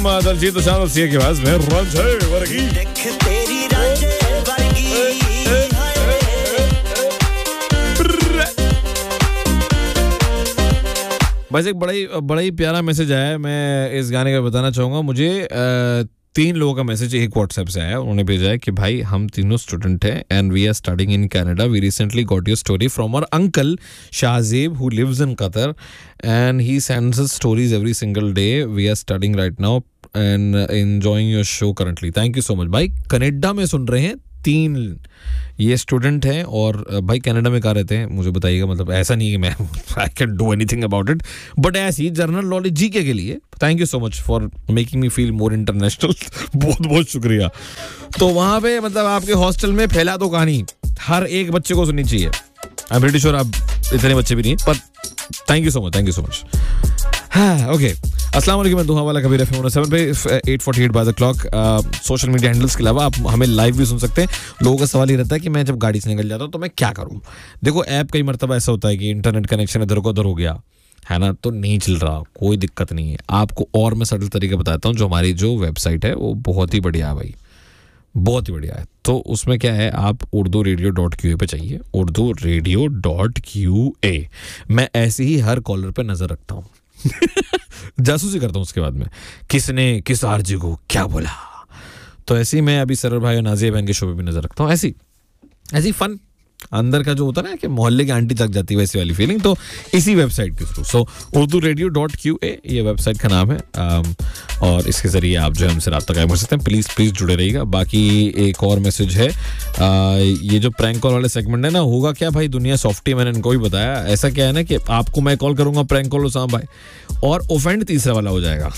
दलजीत दोसांझ सी के पास में रांझे वर्गी तेरी रांझे वर्गी बस एक बड़ा ही प्यारा मैसेज आया है। मैं इस गाने का बताना चाहूँगा। मुझे 3 लोगों का मैसेज एक व्हाट्सएप से आया। उन्होंने भेजा है कि भाई हम तीनों स्टूडेंट हैं and we are studying in Canada. We recently got your story from our uncle Shahzeb who lives in Qatar and he sends us stories every single day. We are studying right now and enjoying your show currently. Thank you so much भाई। Canada में सुन रहे हैं 3 ये student हैं और भाई Canada में कहाँ रहते हैं मुझे बताइएगा। मतलब ऐसा नहीं है कि मैं I can do anything about it but ऐसी जनरल नॉलेज जीके के लिए thank you so much for making me feel more international. बहुत बहुत शुक्रिया। तो वहाँ पे मतलब आपके हॉस्टल में फैला दो कहानी हर एक बच्चे को सुननी चाहिए। आई एम प्रीटी श्योर आप इतने बच्चे भी नहीं पर थैंक यू सो मच। हाँ ओके। अस्सलाम वालेकुम। मैं दुहा वाला कबीर FM 107 पे 8:48 by the clock. Social media handles के अलावा आप हमें लाइव भी सुन सकते हैं। लोगों का सवाल ये रहता है कि मैं जब गाड़ी से निकल जाता हूँ तो मैं क्या करूँ। देखो ऐप कई मरतबा ऐसा होता है कि इंटरनेट कनेक्शन इधर को उधर हो गया है ना तो नहीं चल रहा कोई दिक्कत नहीं है। आपको और मैं सरल तरीका बताता हूँ। जो हमारी जो वेबसाइट है वो बहुत ही बढ़िया है भाई बहुत ही बढ़िया है। तो उसमें क्या है आप urduradio.qa पे चाहिए urduradio.qa। मैं ऐसे ही हर कॉलर पे नजर रखता हूँ जासूसी करता हूँ उसके बाद में किसने किस आरजे को क्या बोला। तो ऐसे ही मैं अभी सरल भाई और नाजिया बहन के शो पे भी नजर रखता हूँ। ऐसी फन अंदर का जो होता है ना कि मोहल्ले की आंटी तक जाती है वैसी वाली फीलिंग तो इसी वेबसाइट के थ्रू। सो urduradio.qa ये वेबसाइट का नाम है और इसके जरिए आप जो है हमसे रब्ता कायम कर सकते हैं। प्लीज़ जुड़े रहिएगा। बाकी एक और मैसेज है ये जो प्रैंक कॉल वाले सेगमेंट है ना होगा क्या भाई दुनिया सॉफ्टी मैंने इनको भी बताया। ऐसा क्या है ना कि आपको मैं कॉल करूंगा प्रैंक कॉल उसाम भाई और ऑफेंड तीसरा वाला हो जाएगा।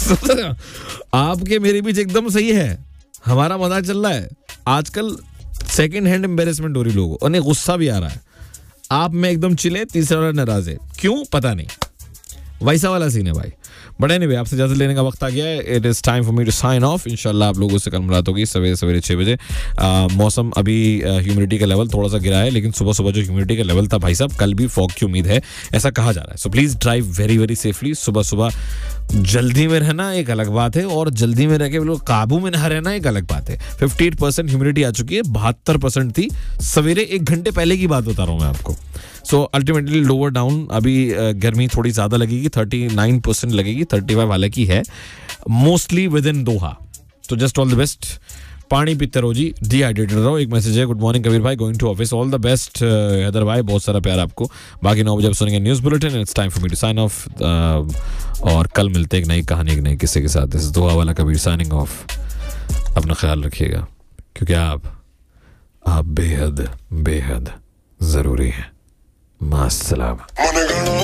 आपके मेरे बीच एकदम सही है हमारा मजाक चल रहा है। आजकल सेकेंड हैंड एम्बेरसमेंट हो रही लोगों और गुस्सा भी आ रहा है। आप में एकदम चिले तीसरा वाला नाराज है क्यों पता नहीं वैसा वाला सीन है भाई। बट एनीवे आपसे इजाजत लेने का वक्त आ गया है। It is time for me to sign of. इंशाल्लाह आप लोगों से कल मुलाकात होगी सवेरे 6 बजे। मौसम अभी ह्यूमिडिटी का लेवल थोड़ा सा गिरा है लेकिन सुबह जो ह्यूमिडिटी का लेवल था भाई साहब कल भी फॉग की उम्मीद है ऐसा कहा जा रहा है। So please drive very safely. सुबह जल्दी में रहना एक अलग बात है और जल्दी में रह के बिल्कुल काबू में ना रहना एक अलग बात है। 58% ह्यूमिडिटी आ चुकी है 72% थी सवेरे 1 घंटे पहले की बात बता रहा हूँ मैं आपको। सो अल्टीमेटली लोअर डाउन अभी गर्मी थोड़ी ज़्यादा लगेगी 39% लगेगी 35 हालांकि है मोस्टली विद इन दोहा। तो जस्ट ऑल द बेस्ट। पानी पीते रहो जी डिहाइड्रेटेड रहो। एक मैसेज है गुड मॉर्निंग कबीर भाई going to office all the best Haider भाई बहुत सारा प्यार आपको। बाकी 9 बजे आप सुनेंगे news bulletin. It's time for me to sign of और कल मिलते हैं एक नई कहानी एक नए किस्से के साथ। दिस इज दुआ वाला कबीर साइनिंग ऑफ। अपना ख्याल रखिएगा क्योंकि आप बेहद ज़रूरी हैं। मास्सलाम।